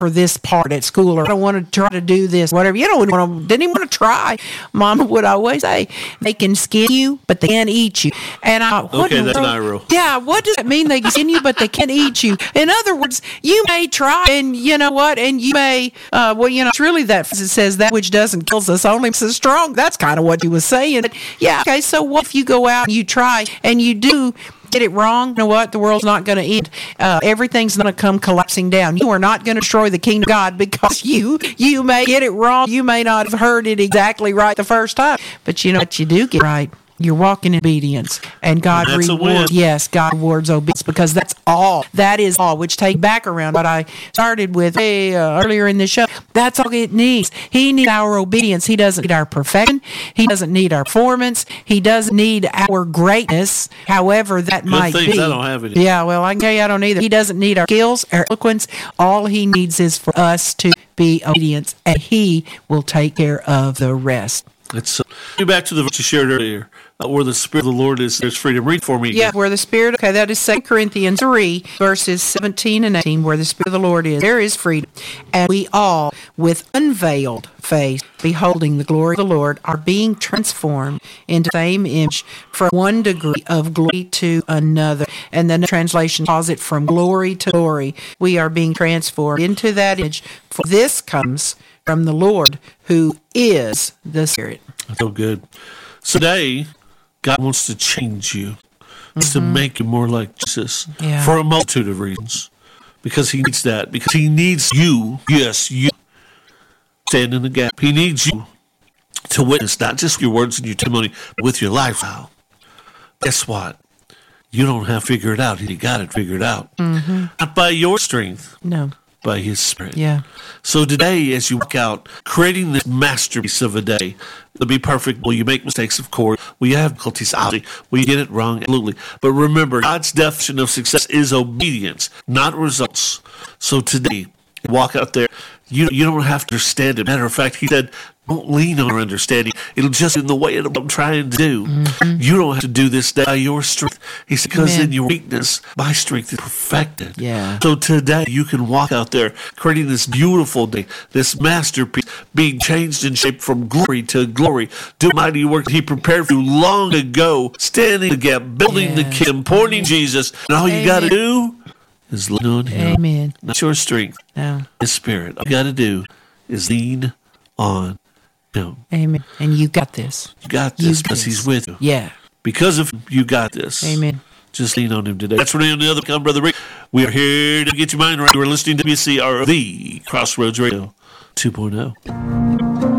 for this part at school, or I don't want to try to do this, whatever. You don't didn't even want to try. Mama would always say, they can skin you, but they can't eat you. And I okay, that's not real. Yeah, what does that mean? They can skin you, but they can't eat you. In other words, you may try, and you know what? And you may, it's really that it says that which doesn't kill us only makes us strong. That's kind of what you was saying. But yeah, okay. So what if you go out and you try and you do get it wrong? You know what? The world's not going to end. Everything's going to come collapsing down. You are not going to destroy the kingdom of God because you may get it wrong. You may not have heard it exactly right the first time, but you know what? You do get right. You're walking in obedience, and God rewards. Yes, God rewards obedience, because that's all. That is all. Which take back around what I started with earlier in the show. That's all it needs. He needs our obedience. He doesn't need our perfection. He doesn't need our performance. He doesn't need our greatness, however that might be. I don't have any. Yeah, well, I can tell you I don't either. He doesn't need our skills, our eloquence. All he needs is for us to be obedient, and he will take care of the rest. Let's go back to the verse you shared earlier. Where the Spirit of the Lord is, there's freedom. Read for me again. Yeah, where the Spirit, okay, that is 2 Corinthians 3, verses 17 and 18, where the Spirit of the Lord is, there is freedom. And we all, with unveiled face, beholding the glory of the Lord, are being transformed into the same image from one degree of glory to another. And then the translation calls it from glory to glory. We are being transformed into that image, for this comes from the Lord, who is the Spirit. So good. So today, God wants to change you. Wants to make you more like Jesus for a multitude of reasons. Because he needs that. Because he needs you, yes, you, stand in the gap. He needs you to witness not just your words and your testimony, but with your lifestyle. Guess what? You don't have to figure it out. You got it figured out. Not by your strength. No. By his Spirit. Yeah. So today, as you walk out, creating this masterpiece of a day, to be perfect, well, you make mistakes, of course. We have difficulties, obviously. We get it wrong, absolutely. But remember, God's definition of success is obedience, not results. So today, walk out there. You don't have to understand it. Matter of fact, he said, don't lean on your understanding. It'll just in the way of what I'm trying to do. You don't have to do this by your strength. He said, because in your weakness, my strength is perfected. Yeah. So today, you can walk out there, creating this beautiful day, this masterpiece, being changed and shaped from glory to glory. Do mighty work he prepared for you long ago, standing the gap, building the kingdom, pointing Jesus. And all you got to do is lean on him. Amen. Not your strength. No. His Spirit. All you got to do is lean on him. Amen. And you got this. You got this because he's with you. Yeah. Because of him, you got this. Amen. Just lean on him today. That's Renee on the other come, Brother Rick. We are here to get your mind right. We're listening to WCR, the Crossroads Radio 2.0.